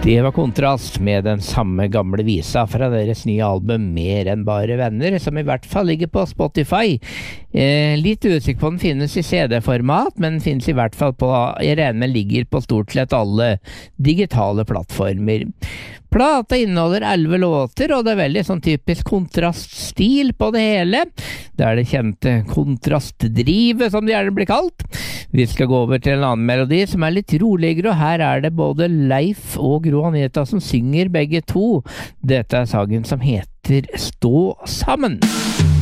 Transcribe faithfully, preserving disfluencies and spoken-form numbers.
Det var Kontrast med den samme gamle visa fra deres nye album Mer enn bare venner, som i hvert fall ligger på Spotify. Eh, litt usikker på den finnes i C D-format, men finnes i hvert fall på, jeg regner med ligger på stort sett alle digitale plattformer. Plata inneholder elleve låter, og det er veldig sånn typisk kontraststil på det hele. Det er det kjente kontrastdrivet, som det gjerne blir kalt. Vi skal gå over til en annen melodi som er litt roligere, og her er det både Leif og Gro Anita som synger begge to. Dette er sangen som heter Stå sammen.